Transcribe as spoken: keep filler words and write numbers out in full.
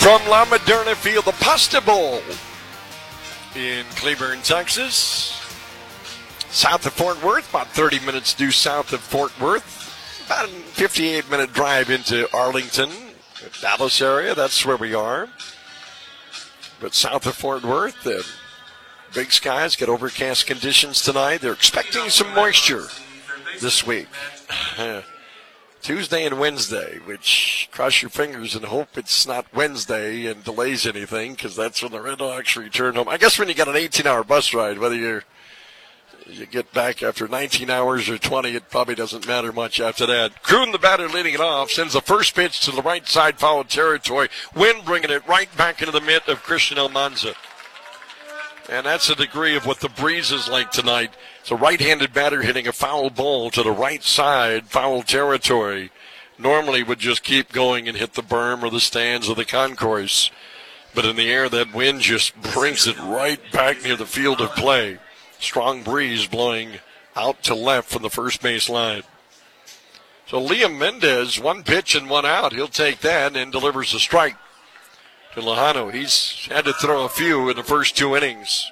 From La Moderna Field, the Pasta Bowl in Cleburne, Texas. South of Fort Worth, about thirty minutes due south of Fort Worth. About a fifty-eight minute drive into Arlington, Dallas area. That's where we are. But south of Fort Worth, the big skies, get overcast conditions tonight. They're expecting some moisture this week. Tuesday and Wednesday, which cross your fingers and hope it's not Wednesday and delays anything, because that's when the Red Hawks return home. I guess when you got an eighteen hour bus ride, whether you're, you get back after nineteen hours or twenty, it probably doesn't matter much after that. Kroon, the batter, leading it off, sends the first pitch to the right side, foul territory. Wind bringing it right back into the mitt of Christian Almanza. And that's a degree of what the breeze is like tonight. It's a right-handed batter hitting a foul ball to the right side, foul territory. Normally would just keep going and hit the berm or the stands or the concourse. But in the air, that wind just brings it right back near the field of play. Strong breeze blowing out to left from the first base line. So Liam Mendez, one pitch and one out. He'll take that and delivers a strike to Lejano. He's had to throw a few in the first two innings.